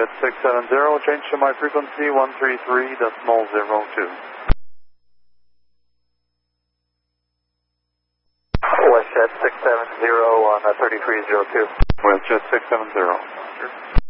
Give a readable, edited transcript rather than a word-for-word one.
WestJet 670, change to my frequency 133.02. WestJet 670 on 3302. WestJet 670.